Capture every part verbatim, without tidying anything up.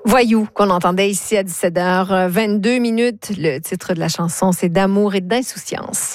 Voyou, qu'on entendait ici à dix-sept heures vingt-deux minutes. Le titre de la chanson, c'est D'amour et d'insouciance.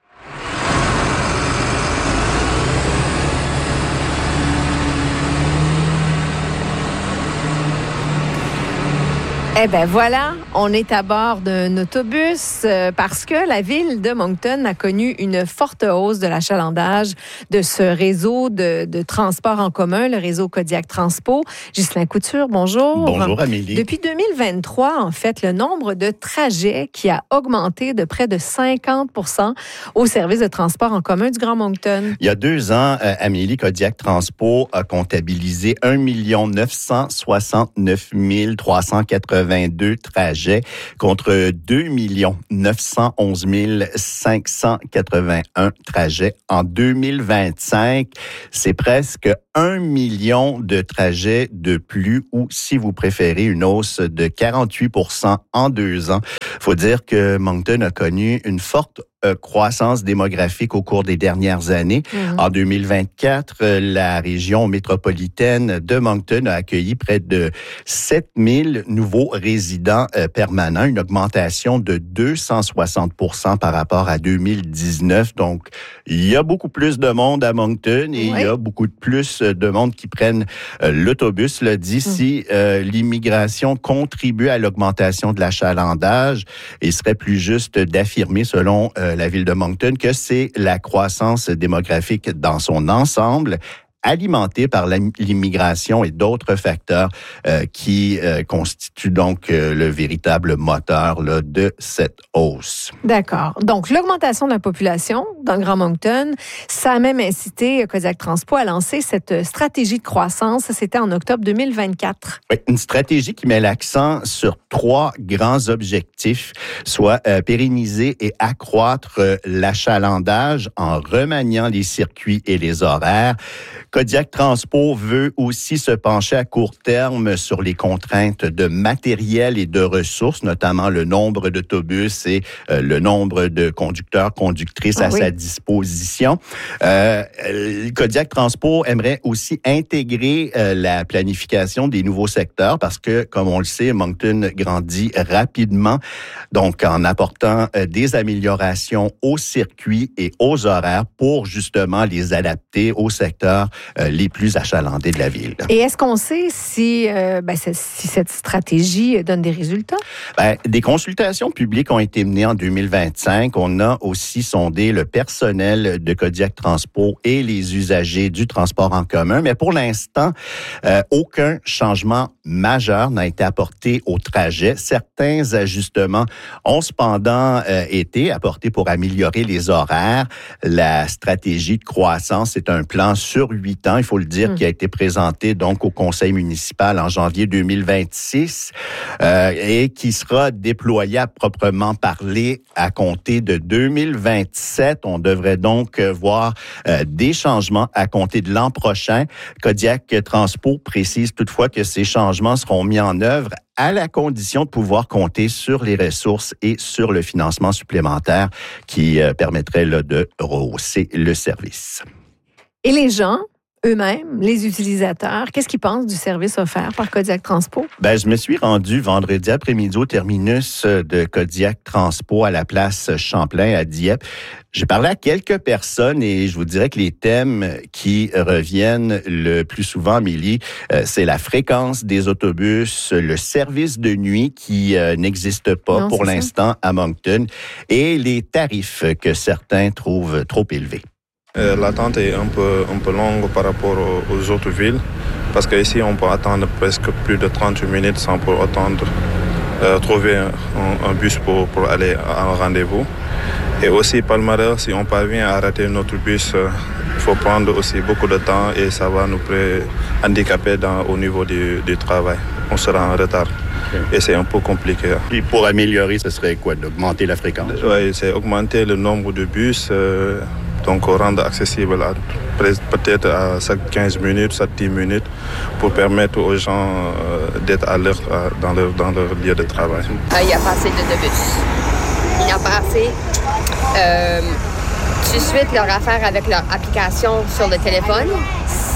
Eh bien voilà, on est à bord d'un autobus euh, parce que la ville de Moncton a connu une forte hausse de l'achalandage de ce réseau de, de transport en commun, le réseau Kodiak Transpo. Ghislain Couture, bonjour. Bonjour Amélie. Depuis deux mille vingt-trois, en fait, le nombre de trajets qui a augmenté de près de cinquante pour cent au service de transport en commun du Grand Moncton. Il y a deux ans, euh, Amélie, Kodiak Transpo a comptabilisé un million neuf cent soixante-neuf mille trois cent quatre-vingt-deux trajets contre deux millions neuf cent onze mille cinq cent quatre-vingt-un trajets en deux mille vingt-cinq. C'est presque un million de trajets de plus ou, si vous préférez, une hausse de quarante-huit pour cent en deux ans. Faut dire que Moncton a connu une forte croissance démographique au cours des dernières années. Mmh. En deux mille vingt-quatre, la région métropolitaine de Moncton a accueilli près de sept mille nouveaux résidents euh, permanents, une augmentation de deux cent soixante pour cent par rapport à deux mille dix-neuf. Donc, il y a beaucoup plus de monde à Moncton et oui. il y a beaucoup plus de monde qui prennent euh, l'autobus. Là, d'ici, mmh. euh, l'immigration contribue à l'augmentation de l'achalandage et il serait plus juste d'affirmer, selon euh, la ville de Moncton, que c'est la croissance démographique dans son ensemble, alimentée par l'immigration et d'autres facteurs euh, qui euh, constituent donc euh, le véritable moteur là, de cette hausse. D'accord. Donc, l'augmentation de la population dans le Grand Moncton, ça a même incité Kodiak Transpo à lancer cette stratégie de croissance. C'était en octobre deux mille vingt-quatre. Oui, une stratégie qui met l'accent sur trois grands objectifs, soit euh, pérenniser et accroître euh, l'achalandage en remaniant les circuits et les horaires. Kodiak Transpo veut aussi se pencher à court terme sur les contraintes de matériel et de ressources, notamment le nombre d'autobus et euh, le nombre de conducteurs, conductrices ah, à oui. sa disposition. Euh, Kodiak Transpo aimerait aussi intégrer euh, la planification des nouveaux secteurs parce que, comme on le sait, Moncton grandit rapidement. Donc, en apportant euh, des améliorations aux circuits et aux horaires pour justement les adapter au secteur Euh, les plus achalandés de la ville. Et est-ce qu'on sait si, euh, ben, si cette stratégie donne des résultats? Ben, des consultations publiques ont été menées en deux mille vingt-cinq. On a aussi sondé le personnel de Kodiak Transpo et les usagers du transport en commun. Mais pour l'instant, euh, aucun changement majeur n'a été apporté au trajet. Certains ajustements ont cependant euh, été apportés pour améliorer les horaires. La stratégie de croissance est un plan sur huit ans, il faut le dire, mmh. qui a été présenté donc au conseil municipal en janvier deux mille vingt-six euh, et qui sera déployé à proprement parler à compter de deux mille vingt-sept. On devrait donc voir euh, des changements à compter de l'an prochain. Kodiak Transpo précise toutefois que ces changements seront mis en œuvre à la condition de pouvoir compter sur les ressources et sur le financement supplémentaire qui euh, permettrait là, de rehausser le service. Et les gens eux-mêmes, les utilisateurs, qu'est-ce qu'ils pensent du service offert par Kodiak Transpo? Ben, je me suis rendu vendredi après-midi au terminus de Kodiak Transpo à la place Champlain à Dieppe. J'ai parlé à quelques personnes et je vous dirais que les thèmes qui reviennent le plus souvent, Amélie, euh, c'est la fréquence des autobus, le service de nuit qui euh, n'existe pas non, pour l'instant ça. à Moncton et les tarifs que certains trouvent trop élevés. Euh, l'attente est un peu, un peu longue par rapport aux, aux autres villes parce qu'ici, on peut attendre presque plus de trente minutes sans pour attendre, euh, trouver un, un bus pour, pour aller à un rendez-vous. Et aussi, par malheur, si on parvient à rater notre bus, euh, il faut prendre aussi beaucoup de temps et ça va nous handicaper dans, au niveau du, du travail. On sera en retard. Et c'est un peu compliqué. Et pour améliorer, ce serait quoi? D'augmenter la fréquence? Oui, c'est augmenter le nombre de bus. Euh, Donc, rendre accessible à, peut-être à chaque quinze minutes, chaque dix minutes, pour permettre aux gens euh, d'être à l'heure euh, dans, leur, dans leur lieu de travail. Euh, il n'y a pas assez d'autobus. Il n'y a pas assez. Euh, tout de suite, leur affaire avec leur application sur le téléphone,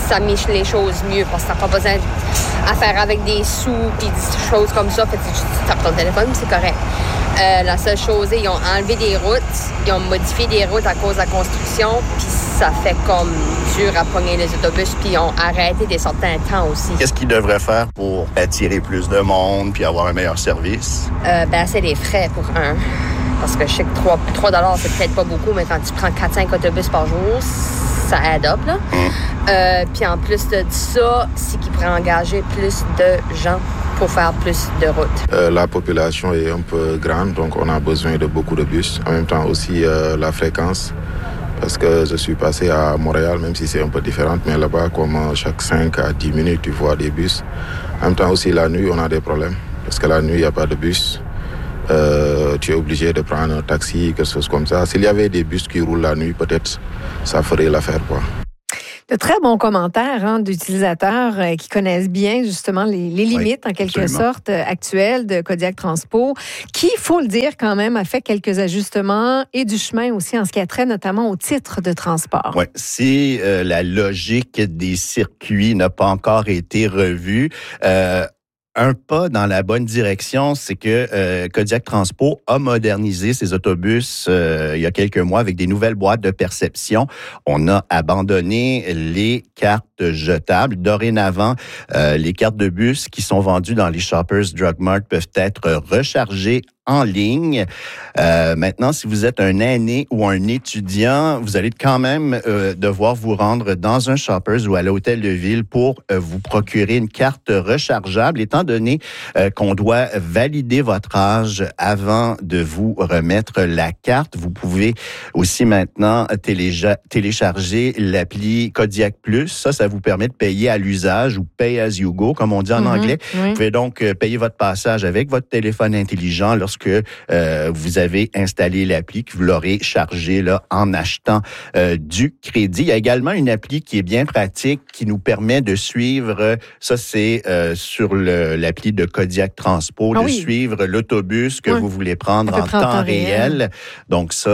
ça met les choses mieux parce que t'as pas besoin à faire avec des sous puis des choses comme ça. Fait que tu tapes ton téléphone, c'est correct. Euh, la seule chose, ils ont enlevé des routes, ils ont modifié des routes à cause de la construction, puis ça fait comme dur à pogner les autobus, puis ils ont arrêté des certains temps aussi. Qu'est-ce qu'ils devraient faire pour attirer plus de monde puis avoir un meilleur service? Euh, ben, c'est les frais pour un. Parce que je sais que trois dollars, c'est peut-être pas beaucoup, mais quand tu prends quatre cinq autobus par jour, ça add up, là. Mm. Euh, puis en plus de ça, c'est qu'ils pourraient engager plus de gens pour faire plus de routes. Euh, la population est un peu grande, donc on a besoin de beaucoup de bus. En même temps aussi euh, la fréquence, parce que je suis passé à Montréal, même si c'est un peu différent, mais là-bas, comme chaque cinq à dix minutes, tu vois des bus. En même temps aussi, la nuit, on a des problèmes, parce que la nuit, il n'y a pas de bus. Euh, tu es obligé de prendre un taxi, quelque chose comme ça. S'il y avait des bus qui roulent la nuit, peut-être ça ferait l'affaire, quoi. De très bons commentaires hein, d'utilisateurs euh, qui connaissent bien justement les, les limites, oui, en quelque absolument. sorte, euh, actuelles de Kodiak Transpo, qui, il faut le dire quand même, a fait quelques ajustements et du chemin aussi en ce qui a trait notamment au titre de transport. Oui, si euh, la logique des circuits n'a pas encore été revue, euh, un pas dans la bonne direction, c'est que euh, Kodiak Transpo a modernisé ses autobus euh, il y a quelques mois avec des nouvelles boîtes de perception. On a abandonné les cartes jetables. Dorénavant, euh, les cartes de bus qui sont vendues dans les Shoppers Drug Mart peuvent être rechargées en ligne. Euh, maintenant, si vous êtes un aîné ou un étudiant, vous allez quand même euh, devoir vous rendre dans un Shoppers ou à l'hôtel de ville pour euh, vous procurer une carte rechargeable, étant donné euh, qu'on doit valider votre âge avant de vous remettre la carte. Vous pouvez aussi maintenant téléja- télécharger l'appli Kodiak Plus. Ça, ça vous permet de payer à l'usage ou pay as you go, comme on dit en mm-hmm, anglais. Oui. Vous pouvez donc payer votre passage avec votre téléphone intelligent lorsque que euh, vous avez installé l'appli, que vous l'aurez chargé là, en achetant euh, du crédit. Il y a également une appli qui est bien pratique, qui nous permet de suivre, ça c'est euh, sur le, l'appli de Kodiak Transpo, ah, de oui. suivre l'autobus que oui. vous voulez prendre en temps, temps réel. réel. Donc ça,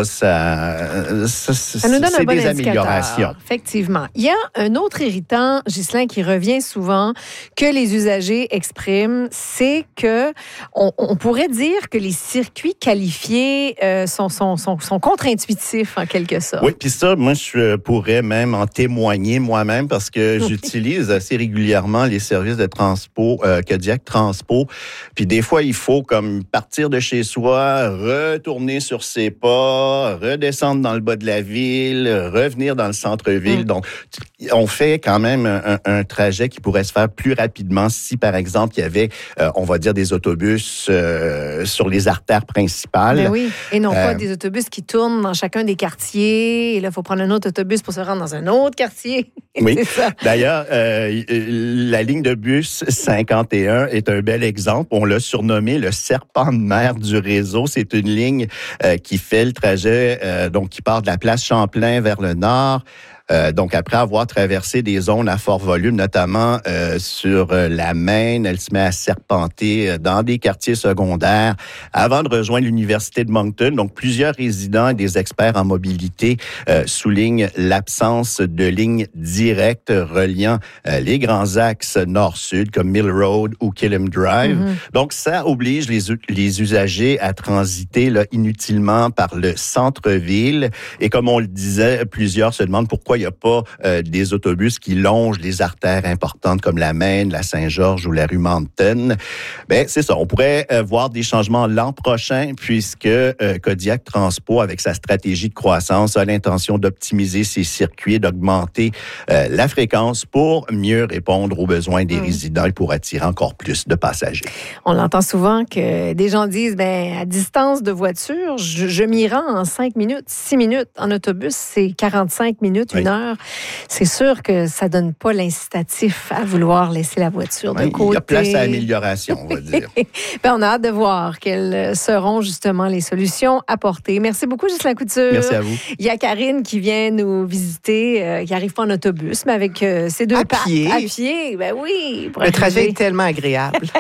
ça, ça, ça nous donne c'est un bon des améliorations. Effectivement. Il y a un autre irritant, Ghislain, qui revient souvent, que les usagers expriment, c'est que on, on pourrait dire que les circuits qualifiés euh, sont, sont, sont, sont contre-intuitifs, en quelque sorte. Oui, puis ça, moi, je pourrais même en témoigner moi-même parce que oui. j'utilise assez régulièrement les services de transpo, euh, Kodiak Transpo. Puis des fois, il faut comme partir de chez soi, retourner sur ses pas, redescendre dans le bas de la ville, revenir dans le centre-ville. Mm. Donc, on fait quand même un, un trajet qui pourrait se faire plus rapidement si, par exemple, il y avait, euh, on va dire, des autobus euh, sur les artères principales. Ben oui, et non euh, pas des autobus qui tournent dans chacun des quartiers. Et là, il faut prendre un autre autobus pour se rendre dans un autre quartier. Oui, c'est ça. D'ailleurs, euh, la ligne de bus cinquante et un est un bel exemple. On l'a surnommé le serpent de mer du réseau. C'est une ligne euh, qui fait le trajet, euh, donc qui part de la place Champlain vers le nord. Euh, donc, après avoir traversé des zones à fort volume, notamment euh, sur euh, la Maine, elle se met à serpenter euh, dans des quartiers secondaires avant de rejoindre l'Université de Moncton. Donc, plusieurs résidents et des experts en mobilité euh, soulignent l'absence de lignes directes reliant euh, les grands axes nord-sud comme Mill Road ou Killam Drive. Mm-hmm. Donc, ça oblige les, les usagers à transiter là, inutilement par le centre-ville. Et comme on le disait, plusieurs se demandent pourquoi il n'y a pas euh, des autobus qui longent les artères importantes comme la Maine, la Saint-Georges ou la rue Moncton. Ben c'est ça. On pourrait euh, voir des changements l'an prochain puisque euh, Kodiak Transpo, avec sa stratégie de croissance, a l'intention d'optimiser ses circuits, d'augmenter euh, la fréquence pour mieux répondre aux besoins des mmh. résidents et pour attirer encore plus de passagers. On l'entend souvent que des gens disent, ben à distance de voiture, je, je m'y rends en cinq minutes, six minutes. En autobus, c'est quarante-cinq minutes, une heure. C'est sûr que ça donne pas l'incitatif à vouloir laisser la voiture de oui, côté. Il y a place à amélioration, on va dire. ben, on a hâte de voir quelles seront justement les solutions apportées. Merci beaucoup, Ghislain Couture. Merci à vous. Il y a Karine qui vient nous visiter, euh, qui arrive pas en autobus, mais avec euh, ses deux à pattes. Pied. À pied. Ben oui. Le trajet est tellement agréable.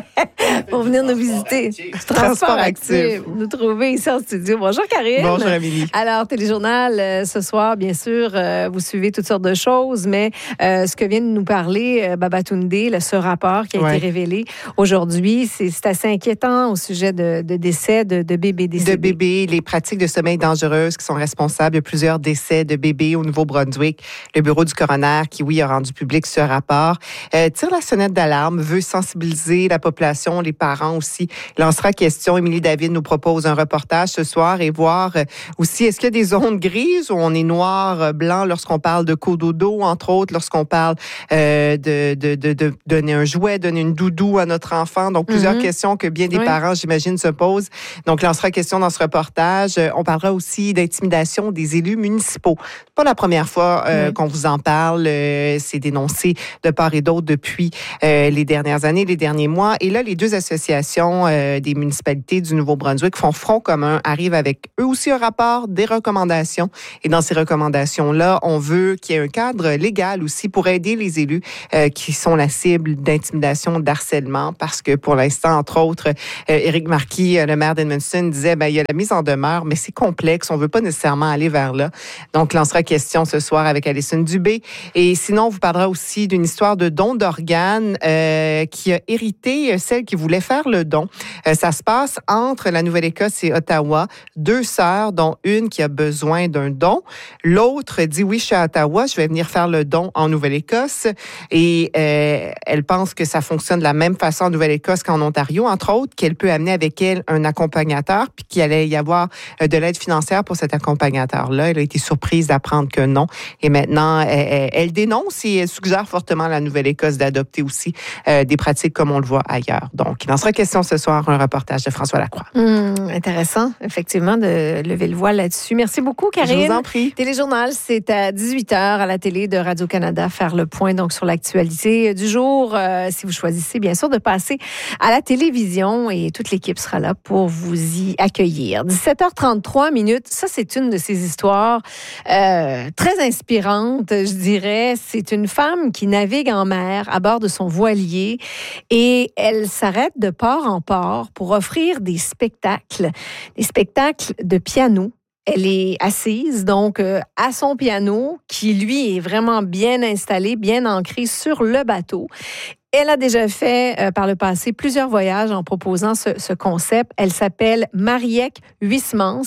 pour venir nous visiter. Transport Actif. Nous trouver ici en studio. Bonjour, Karine. Bonjour, Amélie. Alors, Téléjournal, euh, ce soir, bien sûr, euh, vous suivez toutes sortes de choses, mais euh, ce que vient de nous parler euh, Babatunde, le, ce rapport qui a ouais. été révélé aujourd'hui, c'est, c'est assez inquiétant au sujet de, de décès de, de bébés décédés. De bébés, les pratiques de sommeil dangereuses qui sont responsables de plusieurs décès de bébés au Nouveau-Brunswick. Le bureau du coroner, qui, oui, a rendu public ce rapport, euh, tire la sonnette d'alarme, veut sensibiliser la population, les parents aussi. Lancera question. Émilie David nous propose un reportage ce soir et voir euh, aussi, est-ce qu'il y a des zones grises où on est noir, euh, blanc lorsqu'on parle de cododo, entre autres, lorsqu'on parle euh, de, de, de, de donner un jouet, donner une doudou à notre enfant. Donc, plusieurs mm-hmm. questions que bien des oui. parents, j'imagine, se posent. Donc, lancera question dans ce reportage. Euh, on parlera aussi d'intimidation des élus municipaux. C'est pas la première fois euh, mm-hmm. qu'on vous en parle. Euh, c'est dénoncé de part et d'autre depuis euh, les dernières années, les derniers mois. Et là, les deux associations euh, des municipalités du Nouveau-Brunswick font front commun, arrivent avec eux aussi un rapport, des recommandations. Et dans ces recommandations-là, on veut qu'il y ait un cadre légal aussi pour aider les élus euh, qui sont la cible d'intimidation, d'harcèlement, parce que pour l'instant, entre autres, euh, Éric Marquis, euh, le maire d'Edmundston, disait ben il y a la mise en demeure, mais c'est complexe, on veut pas nécessairement aller vers là. Donc, lancera question ce soir avec Alison Dubé. Et sinon, on vous parlera aussi d'une histoire de don d'organes euh, qui a hérité celle qui voulait faire le don. Euh, ça se passe entre la Nouvelle-Écosse et Ottawa. Deux sœurs, dont une qui a besoin d'un don. L'autre dit, oui, je suis à Ottawa, je vais venir faire le don en Nouvelle-Écosse. Et euh, elle pense que ça fonctionne de la même façon en Nouvelle-Écosse qu'en Ontario, entre autres, qu'elle peut amener avec elle un accompagnateur, puis qu'il allait y avoir euh, de l'aide financière pour cet accompagnateur-là. Elle a été surprise d'apprendre que non. Et maintenant, elle, elle dénonce et elle suggère fortement à la Nouvelle-Écosse d'adopter aussi euh, des pratiques comme on le voit ailleurs. Donc, il en sera question ce soir, un reportage de François Lacroix. Hum, intéressant, effectivement, de lever le voile là-dessus. Merci beaucoup, Karine. Je vous en prie. Téléjournal, c'est à dix-huit heures à la télé de Radio-Canada, faire le point donc sur l'actualité du jour. Euh, si vous choisissez, bien sûr, de passer à la télévision et toute l'équipe sera là pour vous y accueillir. dix-sept heures trente-trois minutes, ça, c'est une de ces histoires euh, très inspirantes, je dirais. C'est une femme qui navigue en mer à bord de son voilier et elle s'arrête de port en port pour offrir des spectacles, des spectacles de piano. Elle est assise, donc, euh, à son piano, qui, lui, est vraiment bien installé, bien ancré sur le bateau. Elle a déjà fait, euh, par le passé, plusieurs voyages en proposant ce, ce concept. Elle s'appelle Marieke Huysmans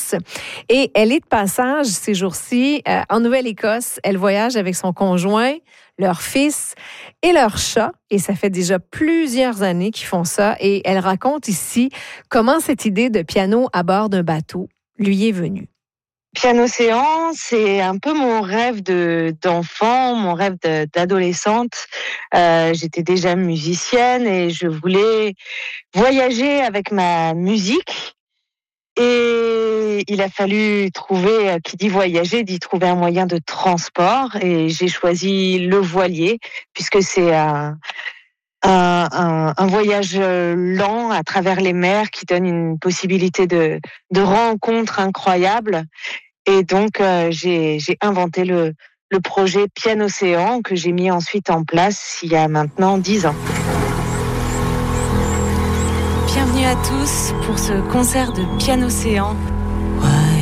et elle est de passage ces jours-ci euh, en Nouvelle-Écosse. Elle voyage avec son conjoint, leur fils et leur chat. Et ça fait déjà plusieurs années qu'ils font ça. Et elle raconte ici comment cette idée de piano à bord d'un bateau lui est venue. Piano-Océan, c'est un peu mon rêve de, d'enfant, mon rêve de, d'adolescente. Euh, j'étais déjà musicienne et je voulais voyager avec ma musique. Et il a fallu trouver, qui dit voyager, dit trouver un moyen de transport. Et j'ai choisi le voilier, puisque c'est un, un, un, un voyage lent à travers les mers qui donne une possibilité de, de rencontres incroyables. Et donc, euh, j'ai, j'ai inventé le, le projet Piano-Océan que j'ai mis ensuite en place il y a maintenant dix ans. Bienvenue à tous pour ce concert de Piano-Océan